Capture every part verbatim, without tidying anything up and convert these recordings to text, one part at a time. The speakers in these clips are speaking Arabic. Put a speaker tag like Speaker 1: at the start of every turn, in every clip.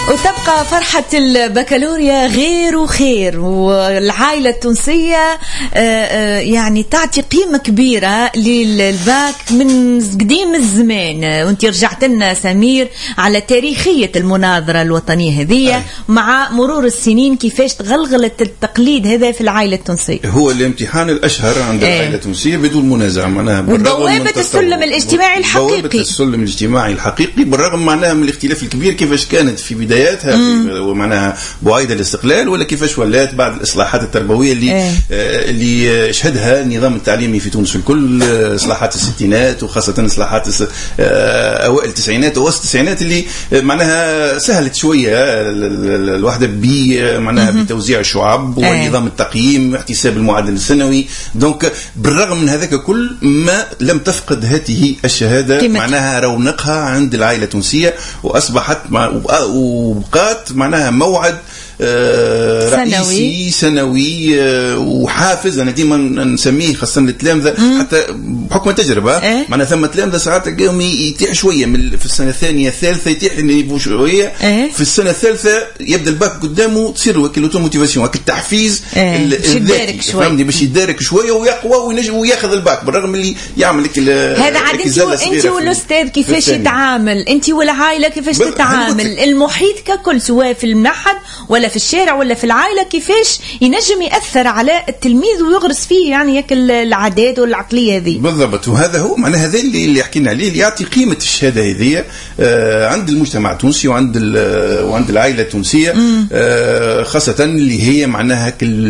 Speaker 1: وتبقى فرحة البكالوريا غير وخير، والعائلة التونسية يعني تعطي قيمة كبيرة للباك من قديم الزمان. وانت رجعت لنا سمير على تاريخية المناظرة الوطنية هذه مع مرور السنين، كيفاش تغلغلت التقليد هذا في العائلة التونسية.
Speaker 2: هو الامتحان الأشهر عند
Speaker 1: ايه.
Speaker 2: العائلة التونسية بدون منازع، معناها
Speaker 1: بوابة السلم الاجتماعي الحقيقي،
Speaker 2: بوابة السلم الاجتماعي الحقيقي، بالرغم معناها من الاختلاف الكبير كيفاش كانت في بداياتها ومعناها بعيد الاستقلال، ولا كيفاش ولات بعد الإصلاحات التربوية اللي ايه. آه اللي شهدها النظام التعليمي في تونس الكل، إصلاحات الستينات وخاصة إصلاحات آه أوائل التسعينات ووسط التسعينات اللي معناها سهلت شوية الوحدة بي معناها بتوزيع الشعب ونظام التقييم، احتساب المعدل السنوي. دونك بالرغم من هذاك كل ما لم تفقد هذه الشهادة معناها رونقها عند العائلة التونسية، وأصبحت وبقات معناها موعد آه رئيسي سنوي آه وحافز. أنا ديما نسميه خاصة للتلامذة حتى بحكم التجربة إيه؟ معنا ثم تلامذة ساعات تلقاهم يتيح شوية من في السنة الثانية الثالثة يتيح إنه شوية إيه؟ في السنة الثالثة يبدأ الباك قدامه تصير وكيلوتو موتيفاسيون وكل التحفيز
Speaker 1: إيه؟ الذاتي
Speaker 2: فهمني باش يدارك شوية ويقوى وينجم وياخذ الباك، بالرغم اللي يعمل لك
Speaker 1: هذا عاد أنت أنت والأستاذ كيفاش يتعامل، أنت والعائلة كيفاش تتعامل، المحيط ككل سواء في المعهد ولا في الشارع ولا في العائلة كيفاش ينجم يأثر على التلميذ ويغرس فيه يعني ياك العادات والعقلية هذه
Speaker 2: بالضبط. وهذا هو معنى هذا اللي اللي حكينا عليه، اللي يعطي قيمة الشهادة هذه آه عند المجتمع التونسي وعند وعند العائلة التونسية آه خاصة اللي هي معناها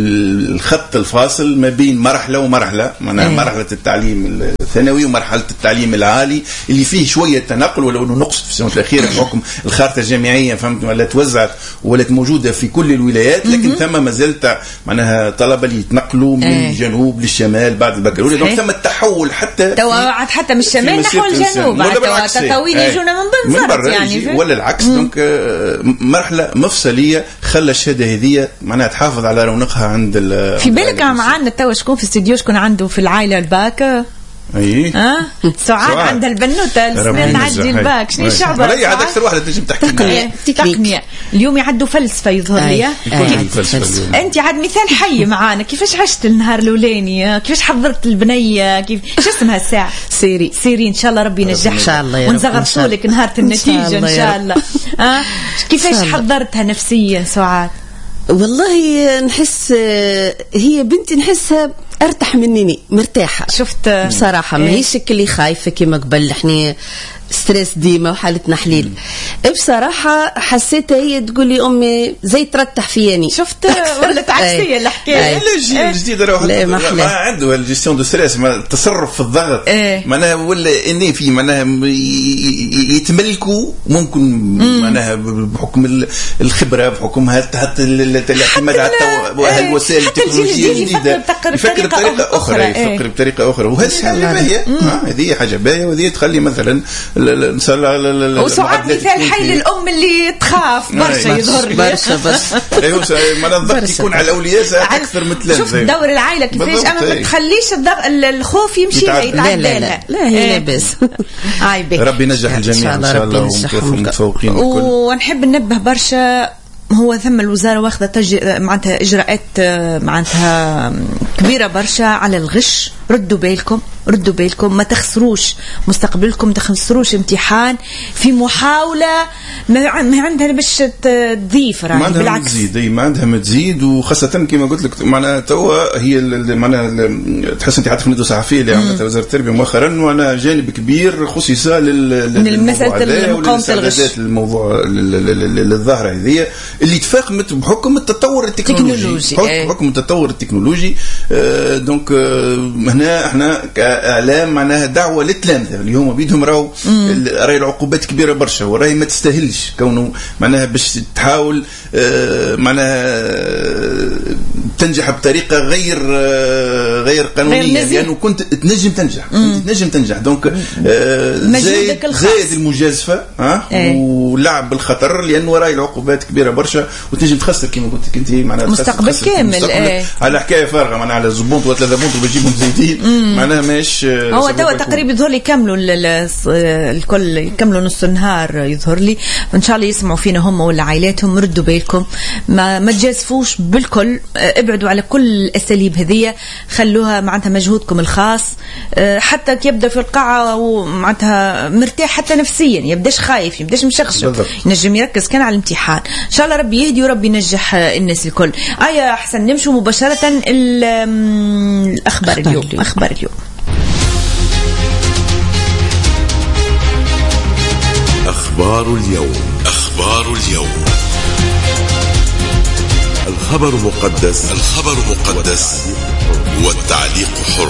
Speaker 2: الخط الفاصل ما بين مرحلة ومرحلة، معناها أيه. مرحلة التعليم الثانوي ومرحلة التعليم العالي اللي فيه شوية تنقل، ولو انه نقص في السنوات الأخيرة بحكم الخارطة الجامعية فهمت ولا توزعت ولا موجودة في كل الولايات، لكن ثم ما زلت معناها طلبة اللي يتنقلوا من أيه. الجنوب للشمال بعد البكالوريا، دونك ثم التحول حتى
Speaker 1: توعد حتى من الشمال نحو الجنوب، تطاوين يجونا من بنزرت يعني
Speaker 2: ولا العكس. دونك مرحلة مفصلية خلى الشهادة هذه معناها تحافظ على رونقها عند
Speaker 1: في بالك. معنا توا شكون في الاستديو شكون عنده في العائلة الباك؟
Speaker 2: اي
Speaker 1: اه سعاد عندها البنوته السنه تعدي الباك. شنو الشعبه
Speaker 2: هي عاد اكثر واحده تنجم تحكي
Speaker 1: تقنيه تقنيه اليوم يعدوا فلسفه يظهر لي. انت عاد مثال حي معانا، كيفاش عشت النهار الاولاني، كيفاش حضرت البنيه، كيف شو اسمها الساعه سيري سيري ان شاء الله ربي ينجحها ان شاء الله ونزغرسوا لك نهار النتيجه ان شاء الله. اه كيفاش حضرتها نفسيا سعاد؟
Speaker 3: والله نحس هي بنتي نحسها ارتاح مني، مرتاحه
Speaker 1: شفت
Speaker 3: بصراحه إيه؟ ماهيش اللي خايفه كما قبل احنا ستريس ديما وحالتنا حليل. بصراحه حسيتها هي تقول لي امي زي ترتح فياني.
Speaker 1: شفت ولا عكسيه الحكايه؟
Speaker 2: لا الجيل الجديد راه ما عنده الجيستيون دو ستريس، التصرف في الضغط
Speaker 1: إيه؟ معناها
Speaker 2: ولا اني في معناها يتملكوا ممكن معناها بحكم الخبره بحكم حتى الاعتماد على الوسائل التكنولوجيه الجديده يفكر بطريقه اخرى يفكر بطريقه اخرى وهذه حاجه باهيه. هذه حاجه باهيه وهذه تخلي مثلا نسال على
Speaker 1: وسعاد مثال حي للام اللي تخاف برشا يظهر لي
Speaker 3: برشا برشا
Speaker 2: ايوه ما الضغط يكون على الاولياء اكثر مثل
Speaker 1: شوف دور العائله كيفاش اما ما تخليش الخوف يمشي يتعدى
Speaker 3: لا لا لا هي لاباس.
Speaker 2: ربي ينجح الجميع ان شاء الله ومتفوقين الكل.
Speaker 1: ونحب ننبه برشا هو ثم الوزارة واخذة تج... معناتها إجراءات معناتها كبيرة برشا على الغش. ردوا بالكم ردوا بالكم، ما تخسروش مستقبلكم، تخسروش امتحان في محاولة ما عندها باش تضيف
Speaker 2: راه بالعكس تزيد ما عندها ما تزيد. وخاصة كما قلت لك معناها توا هي معناها تحس انت حتى في الندوة الصحفية اللي عملتها وزارة التربية مؤخرا، وانا جانب كبير خصيص
Speaker 1: للمسألة مقاومة الغش،
Speaker 2: الموضوع للظاهرة هذه اللي تفاقمت بحكم التطور التكنولوجي بحكم التطور التكنولوجي. آه دونك آه هنا احنا كاعلام معناها دعوه للتلامذه اللي هما بيدهم راهو راهي العقوبات كبيره برشا وراهي ما تستاهلش كونه معناها باش تحاول آه معناها تنجح بطريقه غير آه غير قانونيه، لانه يعني كنت تنجم تنجح كنت تنجم تنجح. دونك آه زايد زايد المجازفه ها آه ولعب بالخطر، لانه راهي العقوبات كبيره برشا وتنجم تخسر كما قلت لك انت معناها
Speaker 1: مستقبل كامل
Speaker 2: آه. على حكايه فارغه معناها على زبونت ولا ثلاثه بونت وبجيبهم زايدين جديد معناها ماش
Speaker 1: هو توا تقريبا يظهر لي يكملوا الكل يكملوا نص النهار يظهر لي. ان شاء الله يسمعوا فينا هم ولا عائلاتهم. ردوا بالكم ما ما تجازفوش بالكل. ابعدوا على كل الاساليب هذه. خلوها معناتها مجهودكم الخاص. حتى يبدا في القاعه ومعناتها مرتاح حتى نفسيا يبداش خايف يبداش مشخشب ينجم يركز كان على الامتحان. ان شاء الله ربي يهدي وربي ينجح الناس الكل. ايا احسن نمشوا مباشره الاخبار اليوم. اخبار اليوم
Speaker 4: أخبار اليوم. أخبار اليوم. الخبر مقدس. الخبر مقدس والتعليق حر.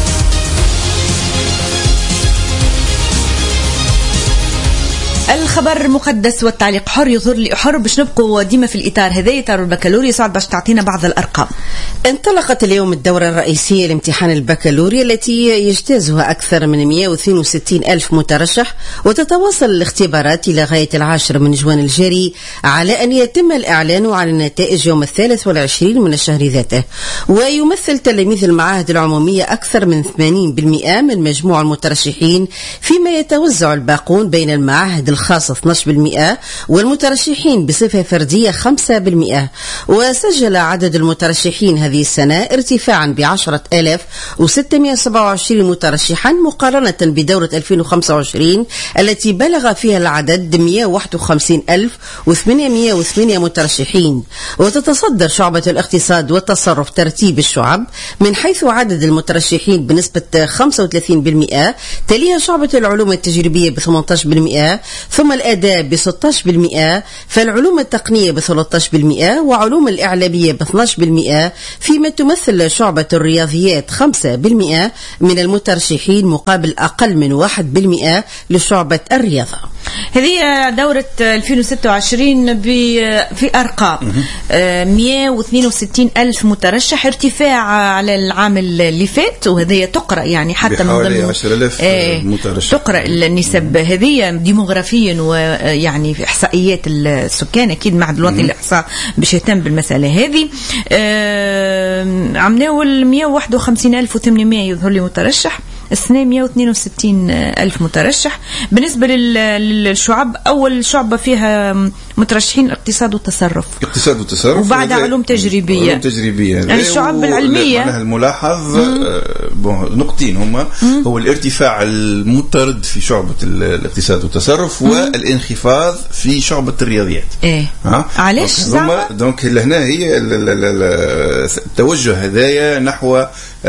Speaker 1: الخبر مقدس والتعليق حر. يظهر لي حر باش نبقوا ديما في الإطار هذا إطار البكالوريا. سعد باش تعطينا بعض الأرقام.
Speaker 3: انطلقت اليوم الدورة الرئيسية لامتحان البكالوريا التي يجتازها أكثر من مئة واثنين وستين ألف مترشح، وتتواصل الاختبارات إلى غاية العاشر من جوان الجاري على أن يتم الإعلان عن النتائج يوم الثالث والعشرين من الشهر ذاته. ويمثل تلاميذ المعاهد العمومية أكثر من ثمانين بالمئة من مجموع المترشحين، فيما يتوزع الباقون بين المعاهد الخاصة اثني عشر بالمئة والمترشحين بصفة فردية خمسة بالمئة. وسجل عدد المترشحين هذه السنة ارتفاعا بعشرة آلاف وستمئة وسبعة وعشرين مترشحا مقارنة بدورة ألفين وخمسة وعشرين التي بلغ فيها العدد مئة وواحد وخمسين ألف وثمانمئة وثمانية مترشحين. وتتصدر شعبة الاقتصاد والتصرف ترتيب الشعب من حيث عدد المترشحين بنسبة خمسة وثلاثين بالمئة، تليها شعبة العلوم التجريبية ب ثمانية عشر بالمئة، ثم الآداب ب ستة عشر بالمئة، فالعلوم التقنية ب ثلاثة عشر بالمئة، وعلوم الإعلامية ب اثني عشر بالمئة، فيما تمثل شعبة الرياضيات خمسة بالمئة من المترشحين مقابل أقل من واحد بالمئة لشعبة الرياضة.
Speaker 1: هذه دورة ألفين وستة وعشرين في أرقام مئة واثنين وستين ألف مترشح، ارتفاع على العام اللي فات، وهذه تقرأ يعني حتى من ضمن
Speaker 2: عشرة آلاف مترشح.
Speaker 1: تقرأ النسب هذه ديموغرافيا ويعني في إحصائيات السكان. أكيد معهد الوطني للإحصاء باش يهتم بالمسألة هذه. عمناول مئة وواحد وخمسين ألف وثمانمئة يظهر لي مترشح، السنة مئة واثنين وستين ألف مترشح. بالنسبة للشعب، أول شعبة فيها مترشحين اقتصاد وتصرف،
Speaker 2: اقتصاد وتصرف،
Speaker 1: وبعد علوم تجريبية.
Speaker 2: علوم تجريبية
Speaker 1: يعني الشعب العلمية
Speaker 2: معناها الملاحظ نقطين هما: هو الارتفاع المطرد في شعبة الاقتصاد والتصرف، والانخفاض في شعبة الرياضيات.
Speaker 1: ايه علاش
Speaker 2: هما دونك لهنا هي التوجه هدايا نحو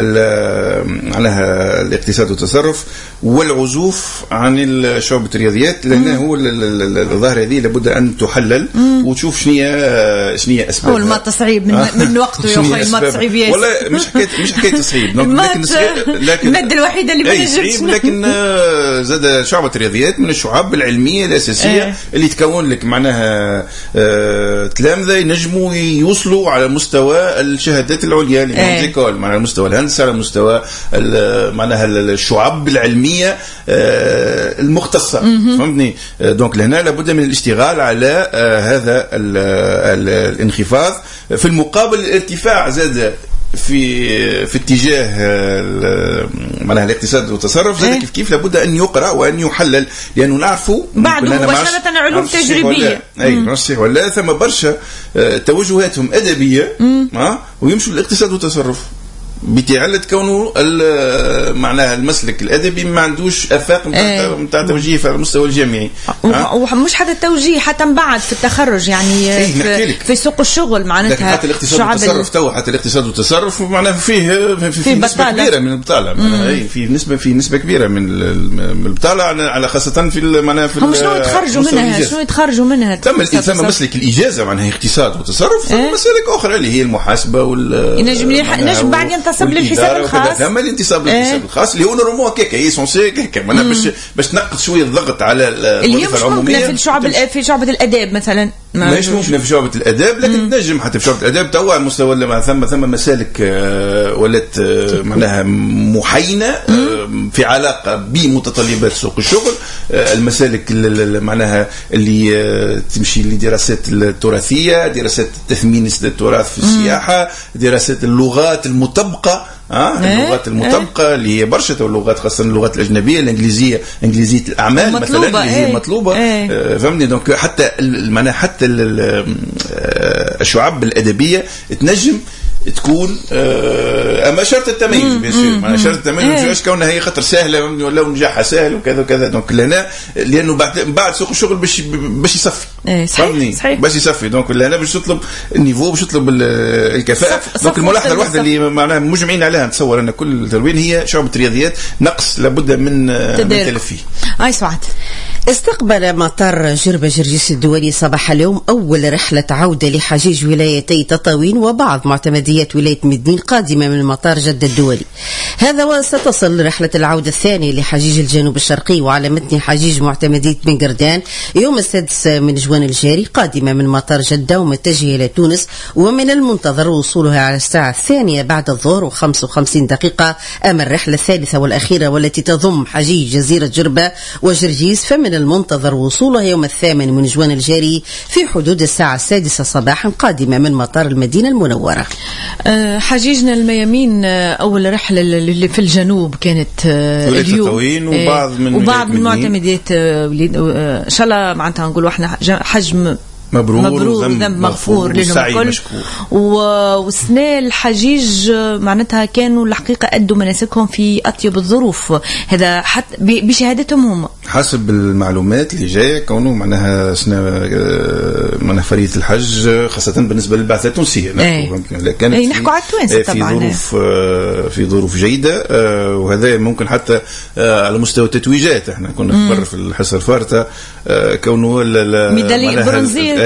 Speaker 2: معناها الاقتصاد والتصرف والعزوف عن شعبة الرياضيات، لأنه هو الظاهرة هذه لابد أن تحلل وتشوف شنية شنية أسباب.
Speaker 1: أول ما تصعيب من, من وقته يا أخي، ما تصعيب ياسر.
Speaker 2: والله مش حكاية مش حكاية تصعيب، لكن لكن
Speaker 1: المادة الوحيدة اللي بنجمش.
Speaker 2: لكن زاد شعبة الرياضيات من الشعب العلمية الأساسية
Speaker 1: ايه.
Speaker 2: اللي تكون لك معناها تلامذة ينجموا يوصلوا على مستوى الشهادات العليا للموزيكول، مع المستوى الهندسة، على مستوى معناها الشعب العلمية المختصة. فهمتني؟ دونك لهنا لابد من الاشتغال على هذا الانخفاض، في المقابل الارتفاع زاد في في اتجاه معناها الاقتصاد والتصرف زاد كيف كيف لابد ان يقرا وان يحلل، لانه نعرفوا
Speaker 1: بعد مباشره علوم تجريبيه.
Speaker 2: اي نصيح ولا ثم برشا توجهاتهم ادبيه ويمشوا الاقتصاد والتصرف بتعلة كونه معناها المسلك الأدبي ما عندوش أفاق متاع ايه. توجيه في المستوى الجامعي،
Speaker 1: ومش حتى التوجيه حتى بعد في التخرج يعني
Speaker 2: ايه
Speaker 1: في, في سوق الشغل معناتها.
Speaker 2: حتى الاقتصاد والتصرف تو حتى الاقتصاد والتصرف معناها فيه في, في, في نسبة كبيرة من البطالة، معناها في نسبة في نسبة كبيرة من من البطالة على خاصة في معناها في
Speaker 1: هم شنو يتخرجوا منها شنو يتخرجوا منها
Speaker 2: تم ثم مسلك الإجازة معناها اقتصاد وتصرف، ثم مسالك أخرى اللي هي المحاسبة وال
Speaker 1: نجم نجم بعد ينتصب للحساب الخاص.
Speaker 2: ثم الانتصاب للحساب الخاص اللي هو نورمال كيكا هي سونسي كيكا معناها باش باش تنقص شويه الضغط على الوظيفه العموميه.
Speaker 1: في الشعب في شعبة الاداب مثلا
Speaker 2: ماشي ممكن في شعبة الاداب، لكن تنجم حتى في شعبة الاداب توا على مستوى ثم ثم مسالك ولات معناها محينه في علاقه بمتطلبات سوق الشغل، المسالك معناها اللي تمشي لدراسات التراثيه، دراسات تثمين التراث في السياحه، دراسات اللغات المطبقه اه اللغات المطبقه اللي هي برشا اللغات، خاصه اللغات الاجنبيه الانجليزيه، انجليزيه الاعمال مثلا اللي هي مطلوبه. آه فهمني. دونك حتى معناها حتى الشعب الادبيه تنجم تكون آه اما شرط التميز بيصير معناها شرط التميز مش كونها هي خاطر سهله ولا نجاحها سهل وكذا وكذا. دونك لهنا لانه بعد بعد سوق الشغل باش باش يصفي
Speaker 1: فهمني
Speaker 2: باش يصفي. دونك لهنا باش تطلب النيفو باش تطلب الكفاءه. دونك الملاحظه الواحده اللي معناها مجمعين عليها نتصور ان كل التلوين هي شعبة رياضيات نقص لابد من تلفيه.
Speaker 1: اي سعاد.
Speaker 3: استقبل مطار جربة جرجيس الدولي صباح اليوم أول رحلة عودة لحجيج ولايتي تطاوين وبعض معتمديات ولاية مدنين قادمة من مطار جدة الدولي. هذا وستصل رحلة العودة الثانية لحجيج الجنوب الشرقي وعلى متن حجيج معتمدية بن قردان يوم السادس من جوان الجاري قادمة من مطار جدة ومتجهة إلى تونس، ومن المنتظر وصولها على الساعة الثانية بعد الظهر وخمس وخمسين دقيقة. أما الرحلة الثالثة والأخيرة والتي تضم حجيج جزيرة جربة وجرجيس فمن المنتظر وصولها يوم الثامن من جوان الجاري في حدود الساعة السادسة صباحا قادمة من مطار المدينة المنورة.
Speaker 1: حجيجنا الميامين أول رحلة اللي في الجنوب كانت اليوم
Speaker 2: وبعض من
Speaker 1: وبعض من معتمديات إن شاء الله معناتها نقولوا احنا حجم
Speaker 2: مبرور,
Speaker 1: مبرور وذنب مغفور لهم الكل. والسنة الحجيج معناتها كانوا الحقيقة أدوا مناسكهم في أطيب الظروف، هذا حتى بشهادتهم هم
Speaker 2: حسب المعلومات اللي جاية. كونه معناها سنة معناها فريق الحج خاصة بالنسبة للبعثة التونسية
Speaker 1: كانت ايه نحكوا على التوانسة طبعا
Speaker 2: في ظروف في ظروف جيدة. وهذا ممكن حتى على مستوى التتويجات احنا كنا في الحصة الفارطة كونه
Speaker 1: ميدالية برونزية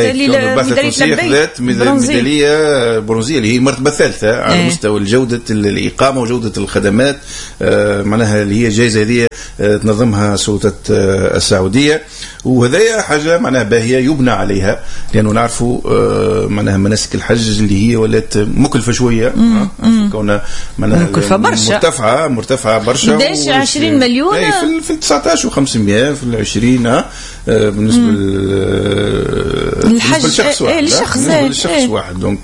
Speaker 2: ميدالية برونزية اللي هي المرتبة الثالثة على مستوى جودة الإقامة وجودة الخدمات. معناها اللي هي جائزة هذه تنظمها سلطة السعودية، وهذا حاجة معناها باهية يبنى عليها، لأنه نعرفوا معناها مناسك الحج اللي هي ولات مكلفة شوية كونها
Speaker 1: مكلفة برشا
Speaker 2: مرتفعة مرتفعة برشا
Speaker 1: قداش عشرين مليون
Speaker 2: في في تسعتاشر وخمسمية في العشرين بالنسبة
Speaker 1: للحج
Speaker 2: للشخص واحد
Speaker 1: للشخص
Speaker 2: للشخص واحد. دونك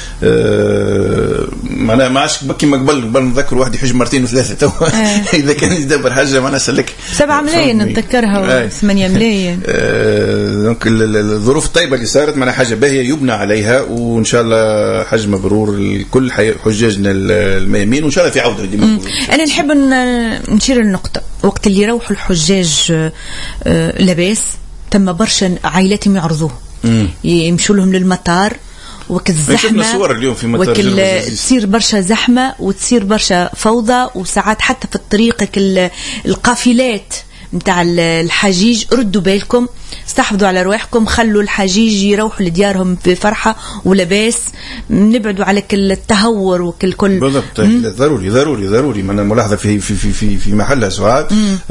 Speaker 2: معناها ما عادش كيما قبل قبل نذكر واحد يحج مرتين وثلاثة تو إذا كان يدبر حاجة معناها سلك
Speaker 1: سبعة ملايين نتذكرها وثمانية ملايين.
Speaker 2: دونك الظروف الطيبة اللي صارت معناها حاجة باهية يبنى عليها، وإن شاء الله حج مبرور لكل حجاجنا الميامين، وإن شاء الله في عودة ديما.
Speaker 1: أنا نحب نشير النقطة وقت اللي يروحوا الحجاج لباس تم برشا عائلاتهم يعرضوه يمشوا لهم للمطار وكل زحمة
Speaker 2: صور اليوم في مطار
Speaker 1: وكل تصير برشا زحمة وتصير برشا فوضى، وساعات حتى في الطريق القافلات متاع الحجيج. ردوا بالكم، استحفظوا على رواحكم، خلوا الحجيج يروحوا لديارهم بفرحة ولباس، نبعدوا على كل التهور وكل كل
Speaker 2: بالضبط. ضروري ضروري ضروري من الملاحظة في في في في في محلها سعاد.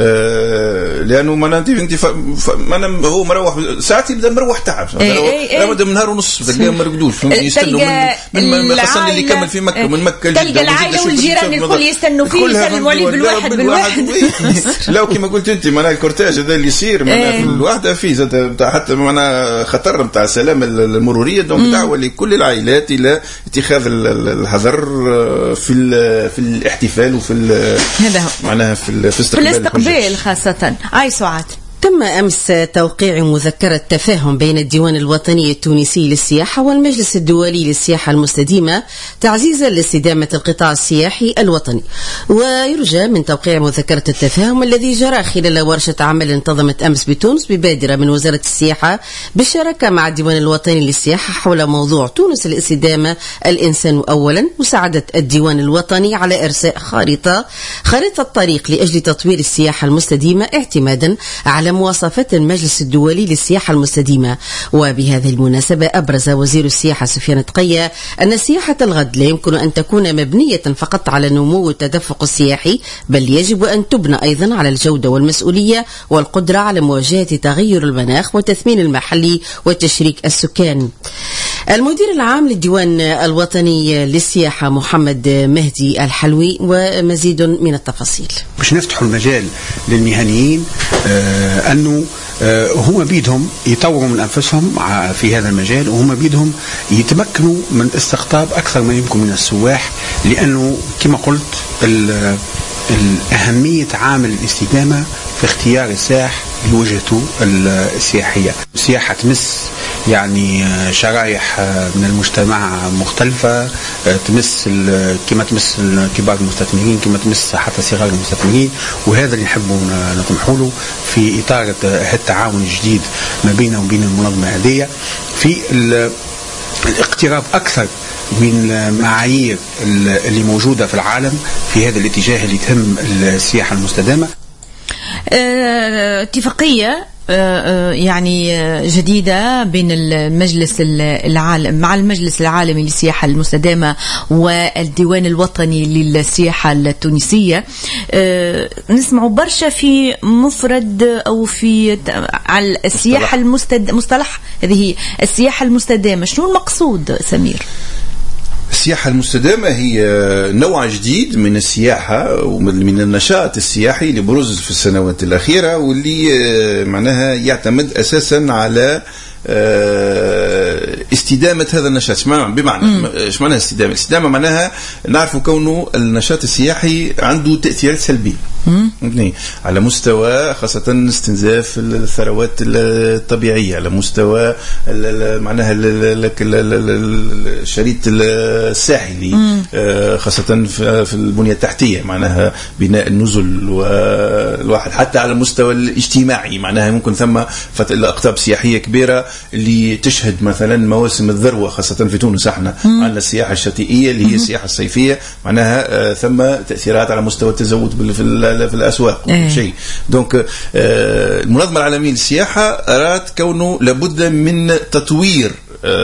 Speaker 2: آه لأنه ما انت انت ما هو مروح ساعات يبدأ مروح تعب رمضان من نهار ونص تلقاه ما رقدوش يستنوا من من خاصة اللي يكمل في مكة من مكة
Speaker 1: تلقى العائلة والجيران الكل يستنوا فيه يسلموا عليه بالواحد بالواحد.
Speaker 2: لو كما قلت انت معناها الكورتاج هذا اللي يصير معناها في الواحدة فيه حتى معناها خطر نتاع السلامة المرورية. دونك دعوة لكل العائلات إلى اتخاذ الحذر في في الاحتفال وفي معناها في
Speaker 1: في الاستقبال خاصة. أي سعاد.
Speaker 3: تم أمس توقيع مذكرة تفاهم بين الديوان الوطني التونسي للسياحة والمجلس الدولي للسياحة المستديمة تعزيزا لاستدامة القطاع السياحي الوطني. ويرجى من توقيع مذكرة التفاهم الذي جرى خلال ورشة عمل انتظمت أمس بتونس ببادرة من وزارة السياحة بالشراكة مع الديوان الوطني للسياحة حول موضوع تونس الاستدامة الإنسان أولا، مساعدة الديوان الوطني على إرساء خارطة خارطة طريق لأجل تطوير السياحة المستديمة اعتمادا على مواصفات المجلس الدولي للسياحة المستديمة. وبهذه المناسبة أبرز وزير السياحة سفيان تقية أن سياحة الغد لا يمكن أن تكون مبنية فقط على النمو والتدفق السياحي، بل يجب أن تبنى أيضا على الجودة والمسؤولية والقدرة على مواجهة تغير المناخ والتثمين المحلي وتشريك السكان. المدير العام للديوان الوطني للسياحة محمد مهدي الحلوي ومزيد من التفاصيل.
Speaker 5: باش نفتحوا المجال للمهنيين آه أنه آه هم بيدهم يطوروا من أنفسهم في هذا المجال، وهم بيدهم يتمكنوا من استقطاب أكثر ما يمكن من السواح، لأنه كما قلت الأهمية عامل الاستدامة في اختيار السائح لوجهته السياحية. السياحة تمس يعني شرائح من المجتمع مختلفة، تمس كما تمس كبار المستثمرين، كما تمس حتى صغار المستثمرين، وهذا اللي نحبوا نطمحوا له في إطار التعاون الجديد ما بيننا وبين المنظمة هذه في الاقتراب أكثر من المعايير اللي موجودة في العالم في هذا الاتجاه اللي تهم السياحة المستدامة.
Speaker 1: اتفاقية يعني جديدة بين المجلس العالم مع المجلس العالمي للسياحة المستدامة والديوان الوطني للسياحة التونسية. نسمع برشا في مفرد أو في على السياحة المستدامة، مصطلح هذه هي السياحة المستدامة. شنو المقصود سمير؟
Speaker 2: السياحة المستدامة هي نوع جديد من السياحة ومن النشاط السياحي اللي بروز في السنوات الأخيرة، واللي معناها يعتمد أساسا على استدامة هذا النشاط. بمعنى ايش معناها استدامة؟ الاستدامة معناها نعرف كونه النشاط السياحي عنده تأثيرات سلبية على مستوى خاصة استنزاف الثروات الطبيعية، على مستوى معناها الشريط الساحلي، خاصة في البنية التحتية، معناها بناء النزل والواحد، حتى على المستوى الاجتماعي معناها ممكن ثم أقطاب سياحية كبيرة اللي تشهد مثلا مواسم الذروة، خاصة في تونس احنا عندنا السياحة الشتائية اللي هي السياحة الصيفية، معناها ثم تأثيرات على مستوى التزود في في الأسواق وكل شيء. دونك المنظمة العالمية للسياحة أراد كونه لابد من تطوير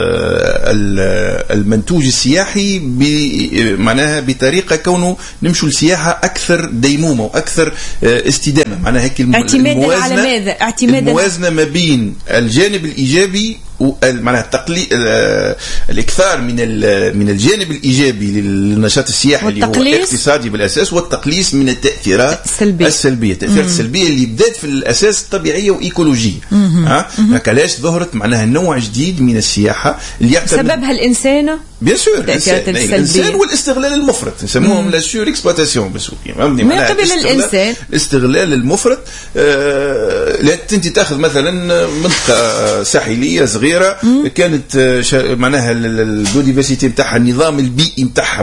Speaker 2: المنتوج السياحي معناها بطريقة كونه نمشوا السياحة أكثر ديمومة وأكثر استدامة، معناها هيك
Speaker 1: الموازنة على ماذا؟ اعتمادا
Speaker 2: الموازنة ما بين الجانب الإيجابي ومعناها التقليل الإكثار من من الجانب الإيجابي للنشاط السياحي اللي هو اقتصادي بالأساس، والتقليص من التأثيرات السلبية, السلبية. التأثيرات السلبية اللي بدأت في الأساس طبيعية وإيكولوجية. ها علاش ظهرت معناها نوع جديد من السياحة اللي يعتمد
Speaker 1: سببها الإنسان
Speaker 2: بيان سور الإنسان والاستغلال المفرط، يسموهم لا سور اكسبلواتاسيون بالسوري،
Speaker 1: ما قبل الإنسان
Speaker 2: الاستغلال المفرط. آه لا انت تاخذ مثلا منطقة ساحلية صغيرة كانت معناها البيوديفرسيتي نتاعها، النظام البيئي نتاعها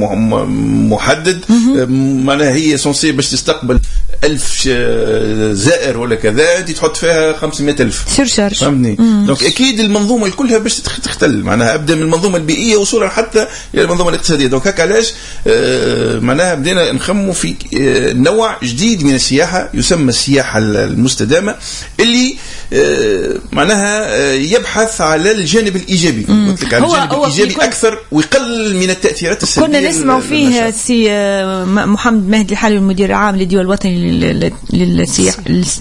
Speaker 2: محدد، معناها هي سونسي باش تستقبل ألف زائر ولا كذا، انت تحط فيها خمسمائة ألف
Speaker 1: شرشر،
Speaker 2: فهمني؟ دونك اكيد المنظومه كلها باش تختل، معناها ابدا من المنظومه البيئيه وصولا حتى الى المنظومه الاقتصاديه. دونك هكا علاش آه معناها بدينا نخموا في آه نوع جديد من السياحه يسمى السياحه المستدامه، اللي آه معناها آه يبحث على الجانب الايجابي، قلت لك على الجانب الايجابي اكثر ويقلل من التأثيرات السلبيه.
Speaker 1: كنا نسمع فيه سي محمد مهدي الحلوي المدير العام للديوان الوطني للسياحه،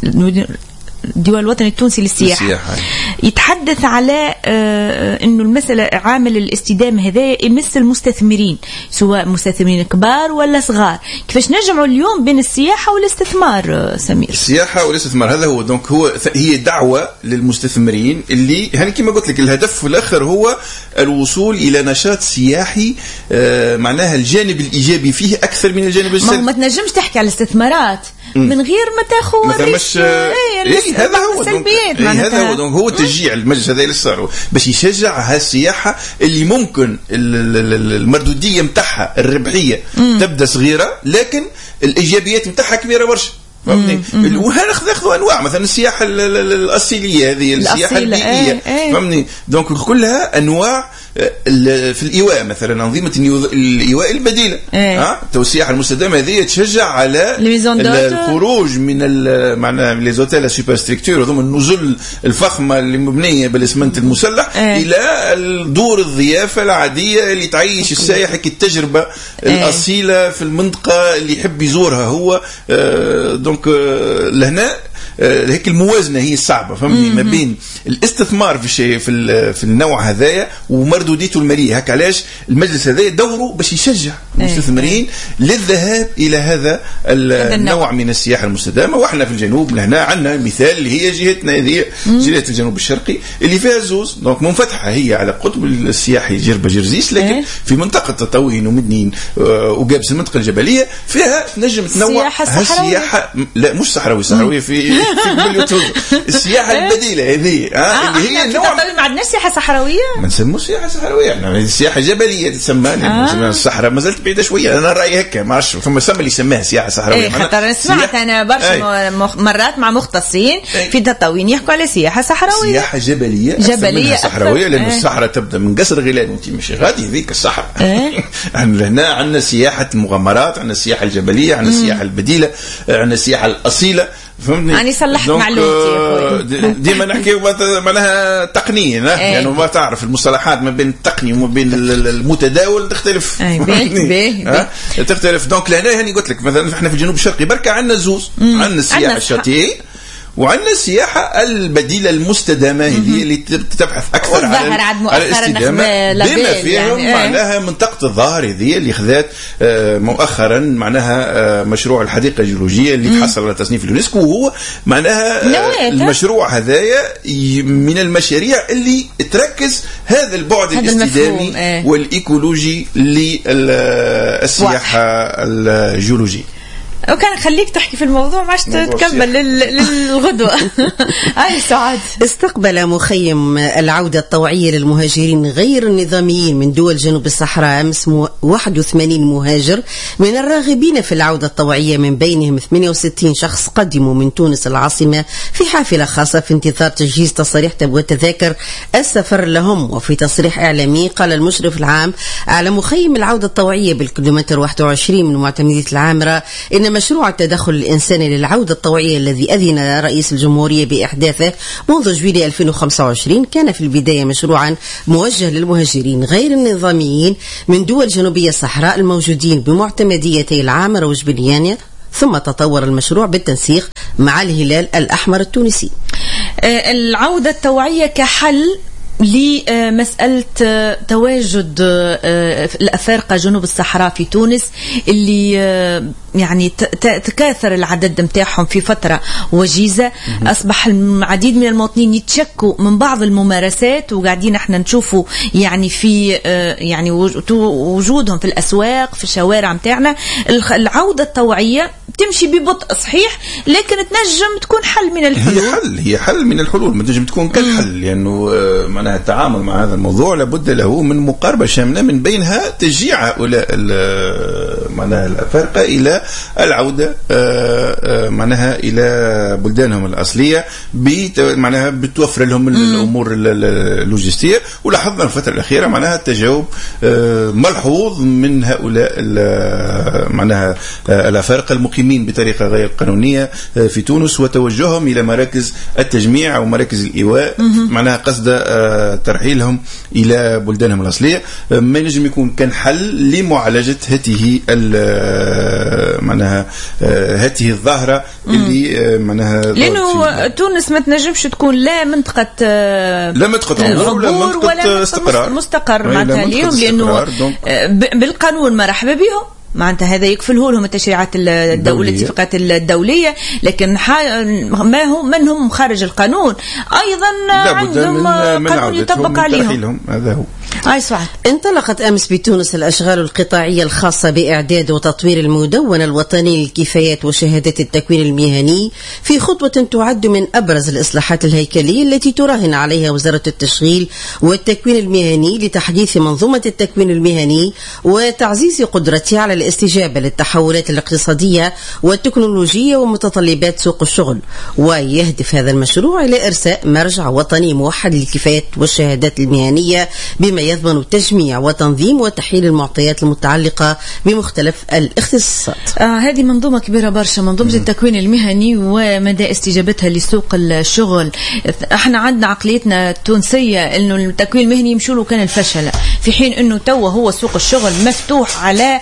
Speaker 1: الديوان الوطني التونسي للسياحة، يتحدث على انه المسألة عامل الاستدامة هذا يمس المستثمرين، سواء مستثمرين كبار ولا صغار. كيفاش نجمعوا اليوم بين السياحة والاستثمار سمير؟
Speaker 2: السياحة والاستثمار هذا هو دونك هو هي دعوة للمستثمرين اللي يعني كما قلت لك الهدف في الآخر هو الوصول إلى نشاط سياحي معناها الجانب الإيجابي فيه أكثر من الجانب السلبي.
Speaker 1: ما نجمش تحكي على الاستثمارات من غير ما تاخذ
Speaker 2: مش إيه هذا هو السلبيات، إيه هذا هو دونك هو تشجيع المجلس هذا اللي صار باش يشجع هالسياحه اللي ممكن المردوديه نتاعها الربحيه تبدا صغيره لكن الايجابيات نتاعها كبيره برشا، فهمتني؟ وناخذوا انواع مثلا السياحه الاصيليه هذه السياحه البيئيه، فهمتني؟ دونك كلها انواع في الايواء، مثلا انظمه الايواء البديله، ها تو السياحه المستدامه هذه تشجع على الخروج من معناها لي زوتيل سوبر ستركتور ضمن النزل الفخمه اللي مبنيه بالاسمنت المسلح الى الدور الضيافه العاديه اللي تعيش السائح التجربه الاصيله في المنطقه اللي يحب يزورها هو. دونك لهنا هيك الموازنه هي الصعبه فهمني ما بين الاستثمار في شيء في في النوع هذايا ومردوديته الماليه. هكا علاش المجلس هذا دوره باش يشجع المستثمرين للذهاب الى هذا النوع من السياحه المستدامه. واحنا في الجنوب لهنا عندنا مثال اللي هي جهتنا هذه جهه الجنوب الشرقي اللي فيها زوز دونك منفتحه هي على قطب السياحي جربه جرزيس لكن في منطقه تطاوين ومدنين وقابس المنطقه الجبليه فيها نجم تنوع السياحه لا مش صحراوي صحراوي في في السياحه البديله هذه
Speaker 1: آه اللي هي نوع ما عندناش سياحه صحراويه
Speaker 2: ما نسموش سياحه صحراويه احنا السياحه جبليه تسمى آه. الصحراء ما زالت بعيده شويه انا رايي هكا ما عرفش فما سمى اللي يسميها سياحه صحراويه
Speaker 1: ايه خاطر سمعت انا برشا مرات مع مختصين أي. في تطاوين يحكوا على سياحه صحراويه
Speaker 2: سياحه جبليه
Speaker 1: جبليه
Speaker 2: صحراويه لان أيه. الصحراء تبدا من قصر غيلان وانت ماشي غادي هذيك الصحراء أيه. عندنا هنا عندنا سياحه المغامرات عندنا السياحه الجبليه عندنا السياحه البديله عندنا السياحه الاصيله فهمني
Speaker 1: أنا صلحت معلومتي
Speaker 2: ديما نحكي معناها تقنيا يعني أيه. ما تعرف المصطلحات ما بين التقني وما بين المتداول تختلف
Speaker 1: أيه.
Speaker 2: تختلف دونك لهنا هاني قلت لك مثلا احنا في الجنوب الشرقي بركة عندنا زوز عندنا السياحة الشاطئية وعندنا السياحة البديلة المستدامة هذه اللي تبحث أكثر على, على الاستدامة بما فيهم يعني معناها منطقة الظاهر هذه اللي خذت مؤخرا معناها مشروع الحديقة الجيولوجية اللي تحصل على تصنيف اليونسكو وهو معناها المشروع هذايا من المشاريع اللي تركز هذا البعد الاستدامي ايه. والإيكولوجي للسياحة الجيولوجية.
Speaker 1: وكان خليك تحكي في الموضوع ما عادش تكمل للغدوة. أي سعاد.
Speaker 3: استقبل مخيم العودة الطوعية للمهاجرين غير النظاميين من دول جنوب الصحراء أمس واحد وثمانين مهاجر من الراغبين في العودة الطوعية من بينهم ثمانية وستين شخص قدموا من تونس العاصمة في حافلة خاصة في انتظار تجهيز تصاريح وتذاكر السفر لهم. وفي تصريح إعلامي قال المشرف العام على مخيم العودة الطوعية بالكيلومتر واحد وعشرين من معتمدية العامرة إن مشروع التدخل الإنساني للعودة الطوعية الذي أذن رئيس الجمهورية بإحداثه منذ جويلية ألفين وخمسة وعشرين كان في البداية مشروعا موجه للمهاجرين غير النظاميين من دول جنوبية الصحراء الموجودين بمعتمديتي العامرة وجبليانيا ثم تطور المشروع بالتنسيق مع الهلال الأحمر التونسي.
Speaker 1: العودة الطوعية كحل لمسألة تواجد الأفارقة جنوب الصحراء في تونس اللي يعني تكاثر العدد متاعهم في فترة وجيزة. أصبح العديد من المواطنين يتشكوا من بعض الممارسات وقاعدين احنا نشوفوا يعني في يعني وجودهم في الأسواق في الشوارع متاعنا. العودة الطوعية تمشي ببطء صحيح لكن تنجم تكون حل من الحلول.
Speaker 2: هي حل هي حل من الحلول ما تنجم تكون كالحل لأنه معناها التعامل مع هذا الموضوع لابد له من مقاربة شاملة من بينها تشجيع هؤلاء معناها الأفارقة إلى العودة معناها إلى بلدانهم الأصلية معناها بتوفر لهم الأمور اللوجستية. ولاحظنا الفترة الأخيرة معناها التجاوب ملحوظ من هؤلاء معناها الأفارقة المقيمين بطريقة غير قانونية في تونس وتوجههم إلى مراكز التجميع أو مراكز الإيواء معناها قصد ترحيلهم إلى بلدانهم الأصلية. ما ينجم يكون كان حل لمعالجة هذه معناها هذه الظاهرة اللي معناها
Speaker 1: لأنه تونس ما تنجمش تكون لا منطقة
Speaker 2: لا منطقة عبور ولا منطقة استقرار
Speaker 1: مستقر معناتها اليوم لأنه بالقانون مرحبا بهم معناتها هذا يكفله لهم التشريعات الدولية الاتفاقات الدولية لكن ما هم من هم خارج القانون أيضا عندهم قانون يطبق عليهم.
Speaker 2: هذا هو.
Speaker 3: انطلقت أمس بتونس الأشغال القطاعية الخاصة بإعداد وتطوير المدونة الوطني للكفايات وشهادات التكوين المهني في خطوة تعد من أبرز الإصلاحات الهيكلية التي تراهن عليها وزارة التشغيل والتكوين المهني لتحديث منظومة التكوين المهني وتعزيز قدرتها على الاستجابة للتحولات الاقتصادية والتكنولوجية ومتطلبات سوق الشغل. ويهدف هذا المشروع إلى إرساء مرجع وطني موحد للكفايات والشهادات المهنية بما يضمن تجميع وتنظيم وتحليل المعطيات المتعلقة بمختلف الاختصاصات.
Speaker 1: آه هذه منظومة كبيرة برشا منظومة التكوين المهني ومدى استجابتها لسوق الشغل. احنا عندنا عقليتنا التونسية انه التكوين المهني يمشوا له كان الفشل في حين انه توا هو سوق الشغل مفتوح على اللي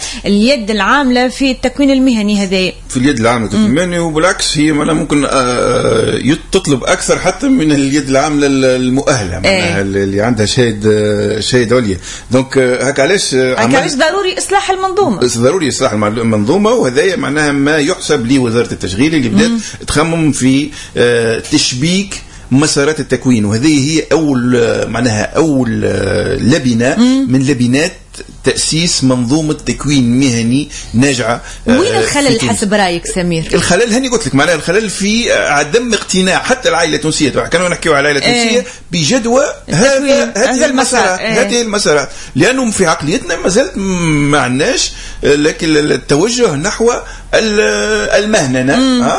Speaker 1: اليد العامله في التكوين المهني هذا،
Speaker 2: في اليد العامله المهني، وبالعكس هي معناها ممكن تطلب اكثر حتى من اليد العامله المؤهله معناها اللي عندها شهاده شهاده عليا. دونك هكا علاش
Speaker 1: علاش ضروري اصلاح المنظومه،
Speaker 2: ضروري اصلاح المنظومه، وهذا معناها ما يحسب لوزاره التشغيل اللي بدات تخمم في تشبيك مسارات التكوين، وهذه هي اول معناها اول لبنه من لبنات تأسيس منظومة تكوين مهني ناجعة.
Speaker 1: وين الخلل حسب رأيك سمير؟
Speaker 2: الخلل هني قلت لك معناها الخلل في عدم اقتناع حتى العائلة التونسية، كانوا نحكيوا على العائلة التونسية ايه بجدوى هذه هذه المسارات ايه هذه المسارات لأنه في عقليتنا ما زالت ما عندناش لكن التوجه نحو المهنة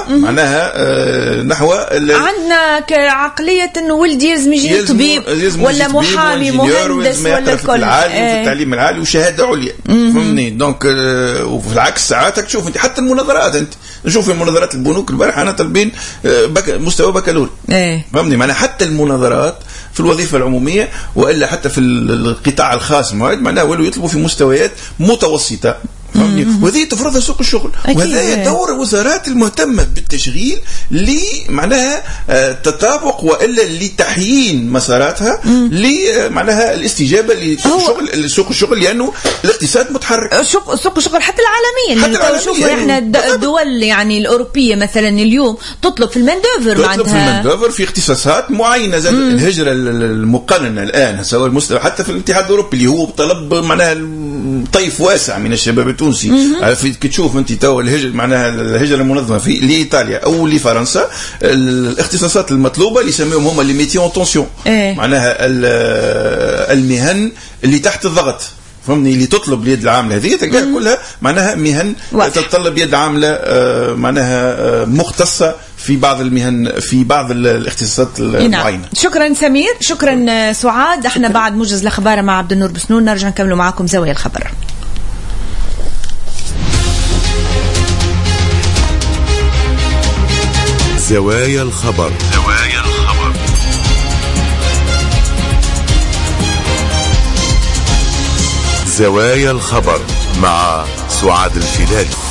Speaker 2: معناها نحو
Speaker 1: عندنا كعقلية انه ولدي لازم يجي طبيب ولا محامي مهندس ولا الكل
Speaker 2: العالي في التعليم العالي وشهاده عليا فهمني. دونك وفي العكس ساعاتك تشوف انت حتى المناظرات، انت نشوف المناظرات البنوك البارح انا طالبين بك مستوى بكالوري ايه فهمني معناها حتى المناظرات في الوظيفه العموميه والا حتى في القطاع الخاص معناها ولو يطلبوا في مستويات متوسطه فهمني، وهذه تفرضها سوق الشغل، وهذا دور الوزارات المهتمه بالتشغيل اللي معناها تطابق والا لتحيين مساراتها لمعناها الاستجابه لسوق الشغل الشغل لانه الاقتصاد متحرك،
Speaker 1: سوق سوق الشغل حتى العالميا. حتى العالمية شوفوا احنا الدول يعني الاوروبيه مثلا اليوم تطلب في الماندوفر
Speaker 2: معناتها تطلب في الماندوفر في اختصاصات معينه زاد الهجره المقننه الان سواء المستوى حتى في الاتحاد الاوروبي اللي هو طلب معناها طيف واسع من الشباب التونسي. كي تشوف انت تو الهجره معناها الهجره المنظمه في لايطاليا او لفرنسا الاختصاصات المطلوبه اللي يسميهم هما لي ميتي اون تونسيون معناها المهن اللي تحت الضغط فهمني اللي تطلب اليد العامله هذه تلقاها كلها معناها مهن تتطلب يد عامله معناها مختصه في بعض المهن في بعض الاختصاصات المعينه.
Speaker 1: شكرا سمير، شكرا سعاد. احنا بعد موجز الاخبار مع عبد النور بسنون نرجع نكملوا معكم زوايا الخبر.
Speaker 4: زوايا الخبر. زوايا الخبر. زوايا الخبر مع سعاد الفيلالي.